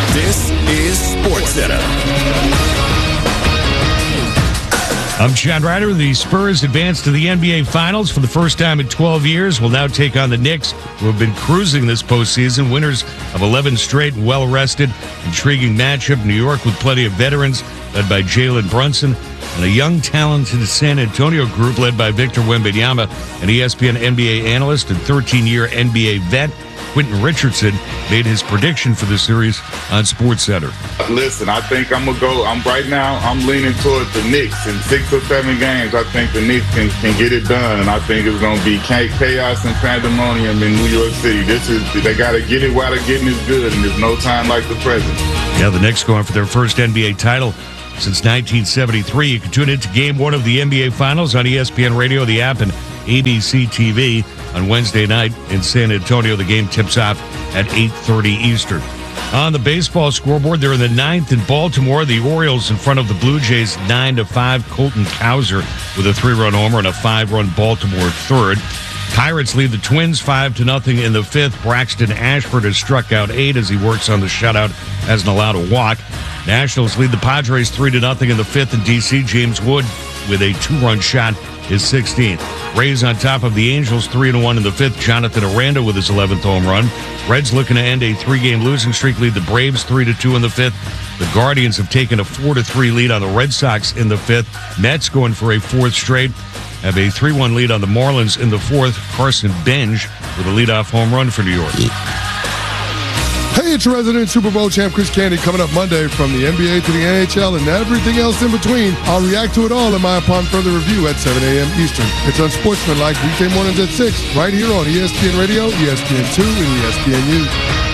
This is SportsCenter. I'm Chad Ryder. The Spurs advance to the NBA Finals for the first time in 12 years. Will now take on the Knicks, who have been cruising this postseason. Winners of 11 straight and well-rested. Intriguing matchup. New York with plenty of veterans, led by Jalen Brunson, and a young, talented San Antonio group led by Victor Wembanyama, an ESPN NBA analyst and 13-year NBA vet. Quentin Richardson made his prediction for the series on SportsCenter. Listen, I think I'm gonna go. I'm leaning towards the Knicks in 6 or 7 games. I think the Knicks can get it done, and I think it's gonna be chaos and pandemonium in New York City. They gotta get it while the getting is good, and there's no time like the present. Yeah, the Knicks going for their first NBA title since 1973. You can tune into Game 1 of the NBA Finals on ESPN Radio, the app, and ABC TV on Wednesday night in San Antonio. The game tips off at 8:30 Eastern. On the baseball scoreboard, they're in the 9th in Baltimore. The Orioles in front of the Blue Jays 9-5. Colton Cowser with a 3-run homer and a 5-run Baltimore third. Pirates lead the Twins 5-0 in the 5th. Braxton Ashford has struck out 8 as he works on the shutout, hasn't allowed a walk. Nationals lead the Padres 3-0 in the 5th in D.C. James Wood with a 2-run shot is 16th. Rays on top of the Angels 3-1 in the 5th. Jonathan Aranda with his 11th home run. Reds looking to end a 3-game losing streak, lead the Braves 3-2 in the 5th. The Guardians have taken a 4-3 lead on the Red Sox in the 5th. Mets going for a 4th straight. Have a 3-1 lead on the Marlins in the 4th. Carson Benj with a leadoff home run for New York. Hey, it's your resident Super Bowl champ Chris Candy coming up Monday from the NBA to the NHL and everything else in between. I'll react to it all in my Upon Further Review at 7 a.m. Eastern. It's on Sportsman like weekday mornings at 6 right here on ESPN Radio, ESPN2, and ESPNU.